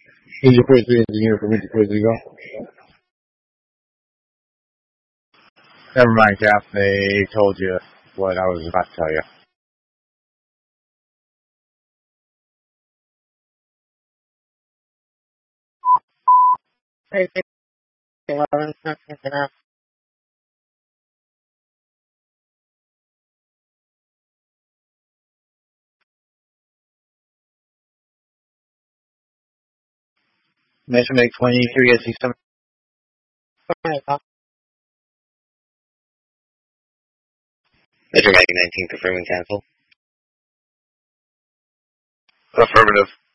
He's your poetry engineer for Winter Poetry Golf. Never mind, Cap. They told you what I was about to tell you. Measurement 23 as he's coming. Measure 19 confirming cancel. Affirmative.